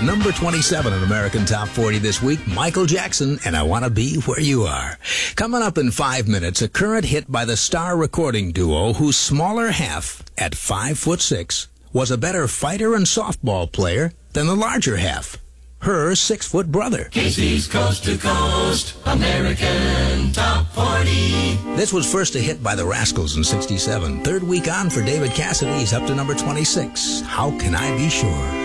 Number 27 in American Top 40 this week, Michael Jackson, and I Want to Be Where You Are. Coming up in 5 minutes, a current hit by the star recording duo whose smaller half, at 5'6", was a better fighter and softball player than the larger half, her 6-foot brother. Casey's Coast to Coast, American Top 40. This was first a hit by the Rascals in '67. Third week on for David Cassidy, he's up to number 26. How Can I Be Sure?